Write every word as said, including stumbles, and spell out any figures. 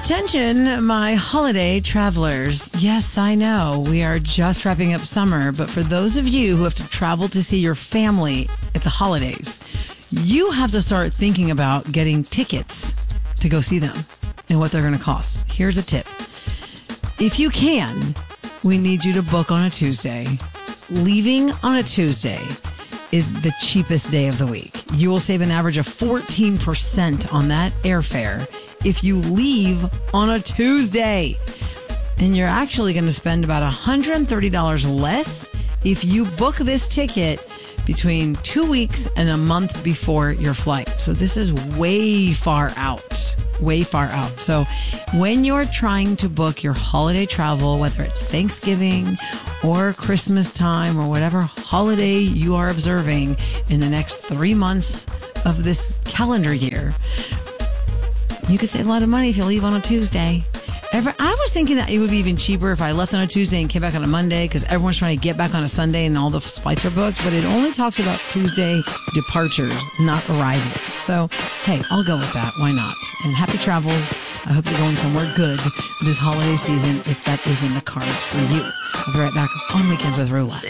Attention, my holiday travelers. Yes, I know we are just wrapping up summer, but for those of you who have to travel to see your family at the holidays, you have to start thinking about getting tickets to go see them and what they're going to cost. Here's a tip. If you can, we need you to book on a Tuesday. Leaving on a Tuesday is the cheapest day of the week. You will save an average of fourteen percent on that airfare if you leave on a Tuesday. And you're actually going to spend about one hundred thirty dollars less if you book this ticket between two weeks and a month before your flight. So this is way far out, way far out. So when you're trying to book your holiday travel, whether it's Thanksgiving or Christmas time or whatever holiday you are observing in the next three months of this calendar year, you could save a lot of money if you leave on a Tuesday. Every, I was thinking that it would be even cheaper if I left on a Tuesday and came back on a Monday because everyone's trying to get back on a Sunday and all the flights are booked. But it only talks about Tuesday departures, not arrivals. So, hey, I'll go with that. Why not? And happy travels. I hope you're going somewhere good this holiday season if that is in the cards for you. I'll be right back on Weekends with Roulette.